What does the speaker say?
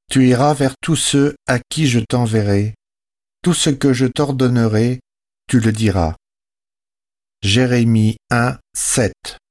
Tu iras vers tous ceux à qui je t'enverrai. Tout ce que je t'ordonnerai, tu le diras. Jérémie 1, 7.